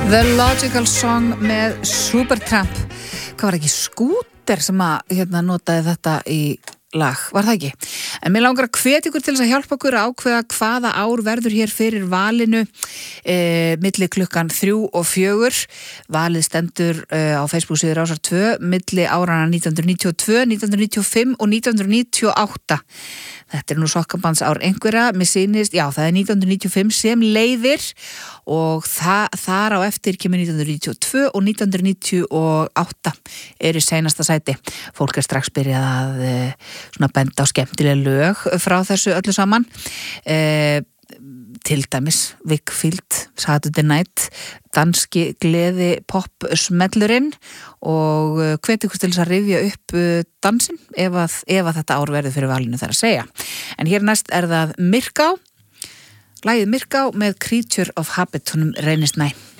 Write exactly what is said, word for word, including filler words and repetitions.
The Logical Song með Supertramp. Hvað var ekki Skúter sem að hérna, notaði þetta í lag, var það ekki? En mér langar að hvetja ykkur til þess að hjálpa okkur að ákveða hvaða ár verður hér fyrir valinu e, milli klukkan þrjú og fjögur. Valið stendur e, á Facebook síður Rásar tvö milli árana nítján hundruð níutíu og tvö, nítján hundruð níutíu og fimm og nítján hundruð níutíu og átta. Þetta er nú sokkabands ár einhverja, mér sýnist, já það er nítján hundruð níutíu og fimm sem leiðir og það, þar á eftir kemur nítján hundruð níutíu og tvö og nítján hundruð níutíu og átta er í seinasta sæti. Fólk er strax byrjað að svona benda á skemmtilega lög frá þessu öllu saman. E, til dæmis Wakefield, Saturday Night, danski gleði pop smellurinn og hvet ykkur til þess að rifja upp dansinn ef að, ef að þetta ár verður fyrir valinu þar að segja. En hér næst er það Myrká, lagið Myrká með Creature of Habit, honum reynist næ.